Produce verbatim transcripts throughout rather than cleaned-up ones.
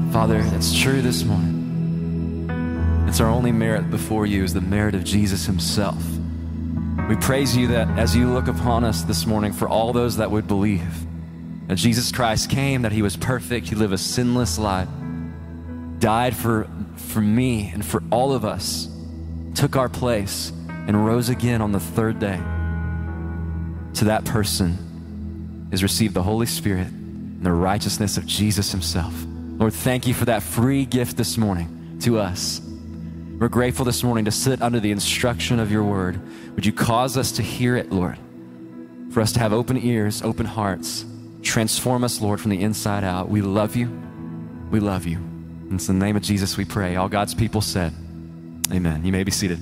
Father, it's true this morning. It's our only merit before you is the merit of Jesus himself. We praise you that as you look upon us this morning, for all those that would believe that Jesus Christ came, that he was perfect, he lived a sinless life, died for, for me and for all of us, took our place, and rose again on the third day. To that person is received the Holy Spirit and the righteousness of Jesus himself. Lord, thank you for that free gift this morning to us. We're grateful this morning to sit under the instruction of your word. Would you cause us to hear it, Lord? For us to have open ears, open hearts. Transform us, Lord, from the inside out. We love you. We love you. And it's in the name of Jesus we pray. All God's people said, amen. You may be seated.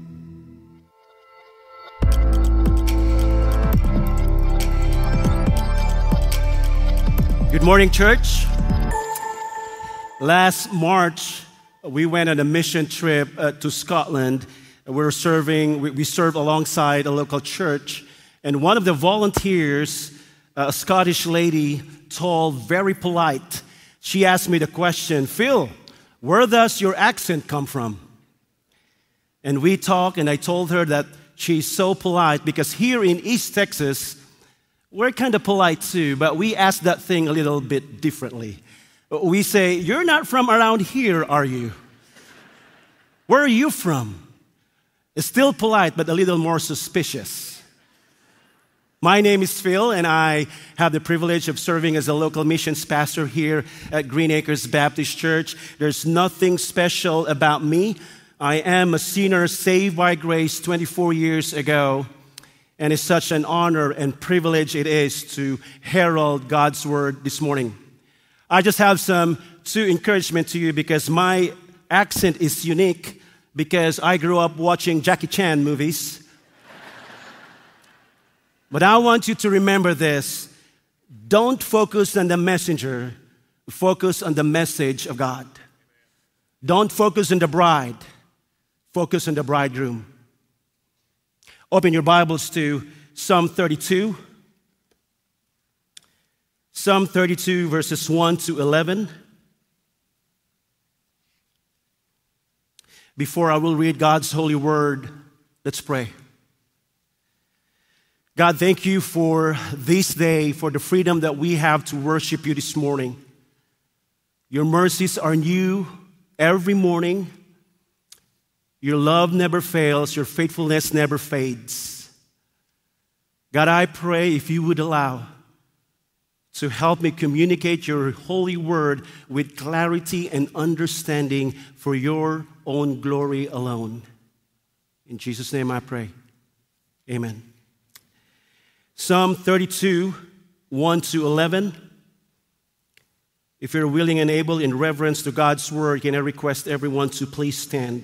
Good morning, church. Last March, we went on a mission trip uh, to Scotland. We were serving, we, we served alongside a local church, and one of the volunteers, uh, a Scottish lady, tall, very polite, she asked me the question, Phil, where does your accent come from? And we talked, and I told her that she's so polite because here in East Texas, we're kind of polite too, but we ask that thing a little bit differently. We say, you're not from around here, are you? Where are you from? It's still polite, but a little more suspicious. My name is Phil, and I have the privilege of serving as a local missions pastor here at Green Acres Baptist Church. There's nothing special about me. I am a sinner saved by grace twenty-four years ago, and it's such an honor and privilege it is to herald God's word this morning. I just have some two encouragement to you because my accent is unique because I grew up watching Jackie Chan movies. But I want you to remember this. Don't focus on the messenger. Focus on the message of God. Don't focus on the bride. Focus on the bridegroom. Open your Bibles to Psalm thirty-two. Psalm thirty-two, verses one to eleven. Before I will read God's holy word, let's pray. God, thank you for this day, for the freedom that we have to worship you this morning. Your mercies are new every morning. Your love never fails. Your faithfulness never fades. God, I pray if you would allow to help me communicate your holy word with clarity and understanding for your own glory alone. In Jesus' name I pray. Amen. Psalm thirty-two, one to eleven. If you're willing and able in reverence to God's word, can I request everyone to please stand?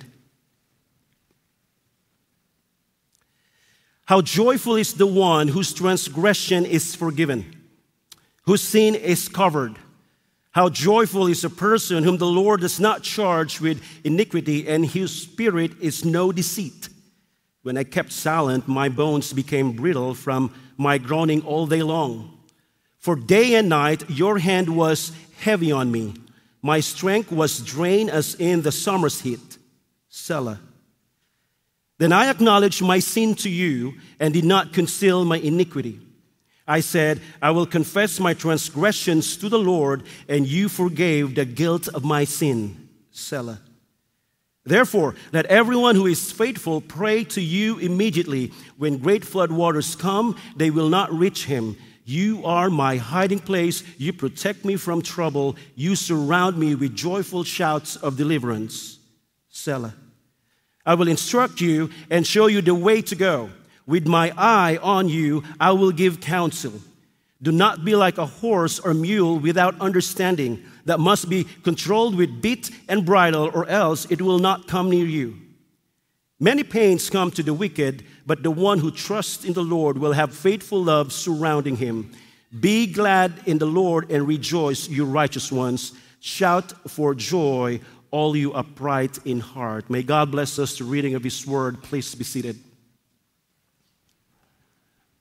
How joyful is the one whose transgression is forgiven, whose sin is covered. How joyful is a person whom the Lord does not charge with iniquity, and whose spirit is no deceit. When I kept silent, my bones became brittle from my groaning all day long. For day and night your hand was heavy on me. My strength was drained as in the summer's heat. Selah. Then I acknowledged my sin to you and did not conceal my iniquity. I said, I will confess my transgressions to the Lord, and you forgave the guilt of my sin. Selah. Therefore, let everyone who is faithful pray to you immediately. When great flood waters come, they will not reach him. You are my hiding place. You protect me from trouble. You surround me with joyful shouts of deliverance. Selah. I will instruct you and show you the way to go. With my eye on you, I will give counsel. Do not be like a horse or mule without understanding, that must be controlled with bit and bridle, or else it will not come near you. Many pains come to the wicked, but the one who trusts in the Lord will have faithful love surrounding him. Be glad in the Lord and rejoice, you righteous ones. Shout for joy, all you upright in heart. May God bless us, the reading of his word. Please be seated.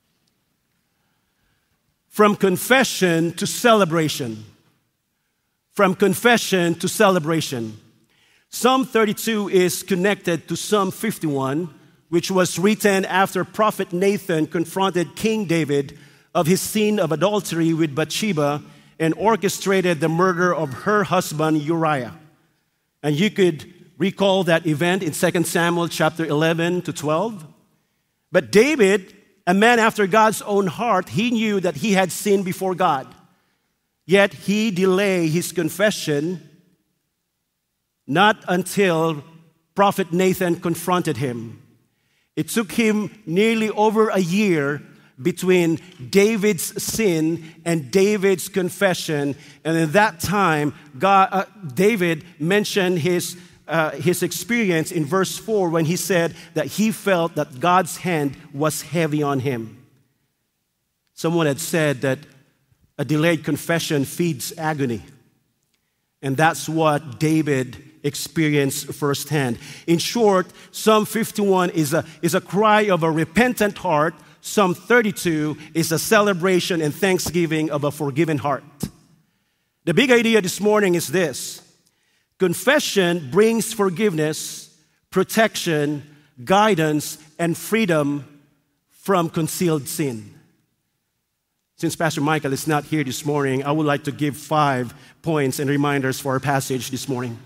From confession to celebration. from confession to celebration. Psalm thirty-two is connected to Psalm fifty-one, which was written after Prophet Nathan confronted King David of his sin of adultery with Bathsheba and orchestrated the murder of her husband Uriah. And you could recall that event in Second Samuel chapter eleven to twelve. But David, a man after God's own heart, he knew that he had sinned before God. Yet he delayed his confession not until Prophet Nathan confronted him. It took him nearly over a year between David's sin and David's confession. And in that time, God, uh, David mentioned his, uh, his experience in verse four when he said that he felt that God's hand was heavy on him. Someone had said that a delayed confession feeds agony. And that's what David experienced firsthand. In short, Psalm fifty-one is a, is a cry of a repentant heart. Psalm thirty-two is a celebration and thanksgiving of a forgiven heart. The big idea this morning is this: confession brings forgiveness, protection, guidance, and freedom from concealed sin. Since Pastor Michael is not here this morning, I would like to give five points and reminders for our passage this morning.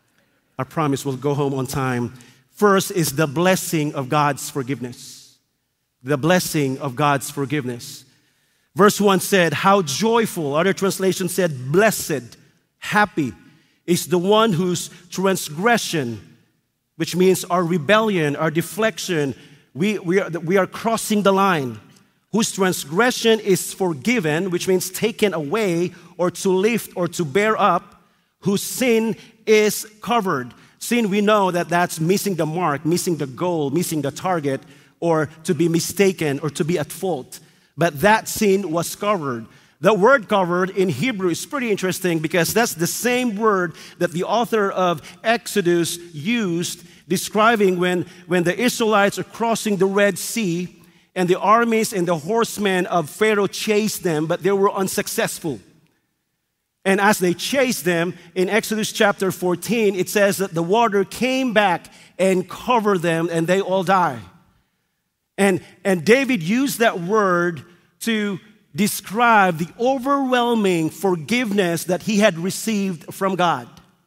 I promise we'll go home on time. First is the blessing of God's forgiveness. The blessing of God's forgiveness. Verse one said, how joyful. Other translations said, blessed, happy is the one whose transgression, which means our rebellion, our deflection, we, we, are, we are crossing the line, whose transgression is forgiven, which means taken away or to lift or to bear up, whose sin is covered. Sin, we know that that's missing the mark, missing the goal, missing the target, or to be mistaken or to be at fault. But that sin was covered. The word covered in Hebrew is pretty interesting because that's the same word that the author of Exodus used describing when, when the Israelites are crossing the Red Sea and the armies and the horsemen of Pharaoh chased them, but they were unsuccessful. And as they chased them, in Exodus chapter fourteen, it says that the water came back and covered them and they all died. And, and David used that word to describe the overwhelming forgiveness that he had received from God.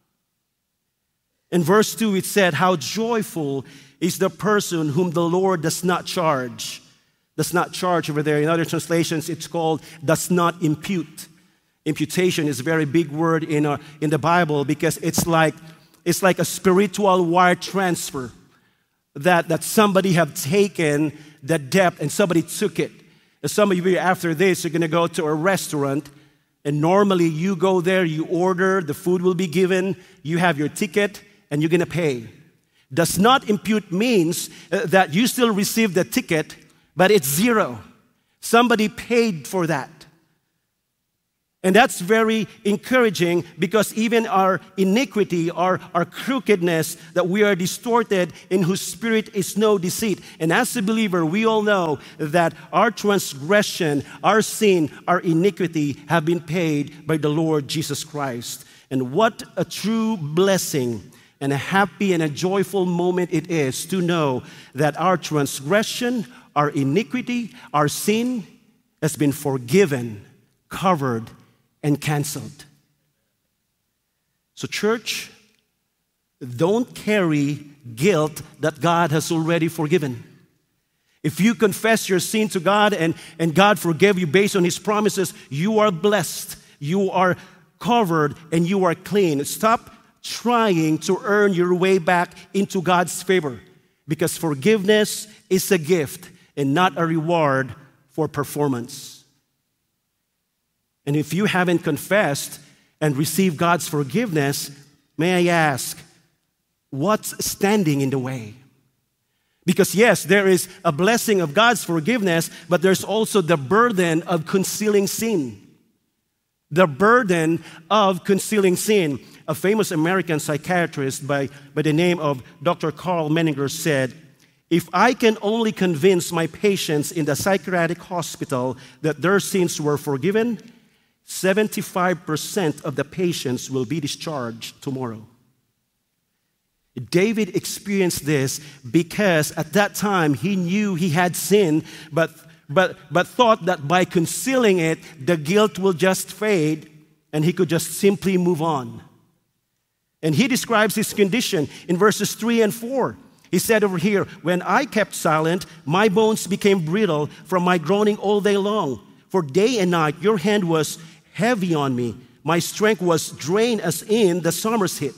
In verse two, it said, how joyful is the person whom the Lord does not charge. Does not charge over there. In other translations, it's called does not impute. Imputation is a very big word in, our, in the Bible because it's like, it's like a spiritual wire transfer that, that somebody have taken the debt and somebody took it. And some of you after this, you're going to go to a restaurant and normally you go there, you order, the food will be given, you have your ticket and you're going to pay. Does not impute means that you still receive the ticket, but it's zero. Somebody paid for that. And that's very encouraging because even our iniquity, our, our crookedness, that we are distorted, in whose spirit is no deceit. And as a believer, we all know that our transgression, our sin, our iniquity have been paid by the Lord Jesus Christ. And what a true blessing and a happy and a joyful moment it is to know that our transgression, our iniquity, our sin has been forgiven, covered, and canceled. So church, don't carry guilt that God has already forgiven. If you confess your sin to God and, and God forgave you based on His promises, you are blessed, you are covered, and you are clean. Stop trying to earn your way back into God's favor because forgiveness is a gift and not a reward for performance. And if you haven't confessed and received God's forgiveness, may I ask, what's standing in the way? Because yes, there is a blessing of God's forgiveness, but there's also the burden of concealing sin. The burden of concealing sin. A famous American psychiatrist by, by the name of Doctor Carl Menninger said, if I can only convince my patients in the psychiatric hospital that their sins were forgiven, seventy-five percent of the patients will be discharged tomorrow. David experienced this because at that time he knew he had sinned, but, but, but thought that by concealing it, the guilt will just fade and he could just simply move on. And he describes his condition in verses three and four. He said over here, "When I kept silent, my bones became brittle from my groaning all day long. For day and night your hand was heavy on me. My strength was drained as in the summer's heat."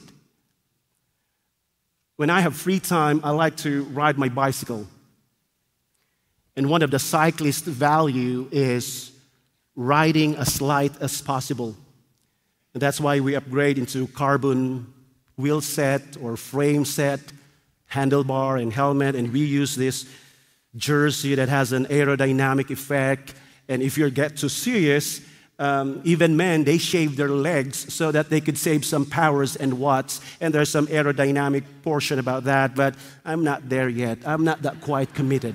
When I have free time, I like to ride my bicycle. And one of the cyclist's value is riding as light as possible. And that's why we upgrade into carbon wheel set or frame set, handlebar and helmet, and we use this jersey that has an aerodynamic effect. And if you get too serious, um, even men, they shave their legs so that they could save some powers and watts. And there's some aerodynamic portion about that, but I'm not there yet. I'm not that quite committed.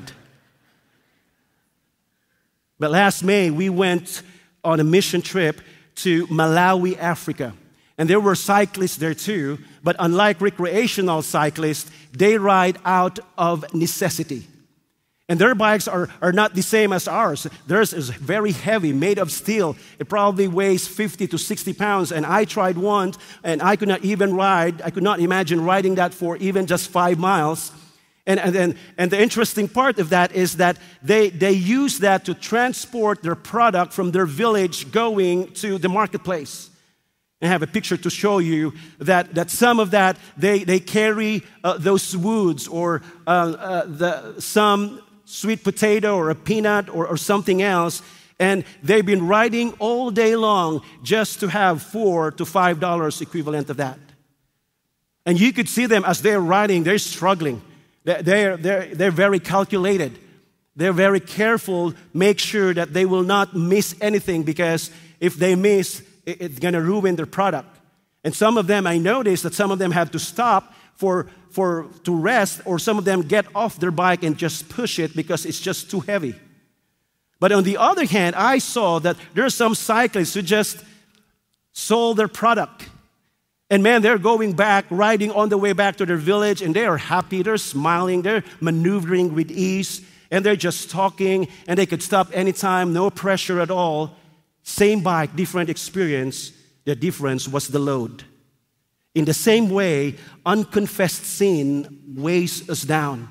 But last May, we went on a mission trip to Malawi, Africa. And there were cyclists there too, but unlike recreational cyclists, they ride out of necessity. And their bikes are, are not the same as ours. Theirs is very heavy, made of steel. It probably weighs fifty to sixty pounds. And I tried one, and I could not even ride. I could not imagine riding that for even just five miles. And, and, and, and the interesting part of that is that they, they use that to transport their product from their village going to the marketplace. I have a picture to show you that, that some of that, they, they carry uh, those woods or uh, uh, the, some sweet potato or a peanut or, or something else, and they've been riding all day long just to have four to five dollars equivalent of that. And you could see them as they're riding, they're struggling. They're, they're, they're very calculated. They're very careful, make sure that they will not miss anything, because if they miss, it's going to ruin their product. And some of them, I noticed that some of them have to stop for, for to rest, or some of them get off their bike and just push it because it's just too heavy. But on the other hand, I saw that there are some cyclists who just sold their product. And man, they're going back, riding on the way back to their village, and they are happy, they're smiling, they're maneuvering with ease, and they're just talking, and they could stop anytime, no pressure at all. Same bike, different experience. The difference was the load. In the same way, unconfessed sin weighs us down.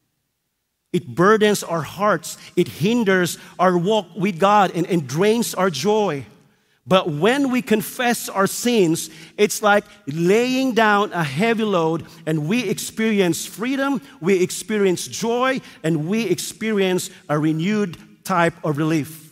It burdens our hearts. It hinders our walk with God and, and drains our joy. But when we confess our sins, it's like laying down a heavy load, and we experience freedom, we experience joy, and we experience a renewed type of relief.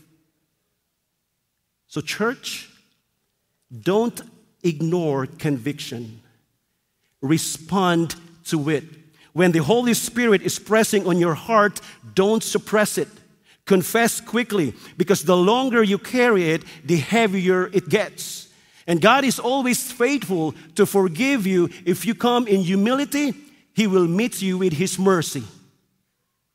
So church, don't ignore conviction. Respond to it. When the Holy Spirit is pressing on your heart, don't suppress it. Confess quickly, because the longer you carry it, the heavier it gets. And God is always faithful to forgive you. If you come in humility, He will meet you with His mercy.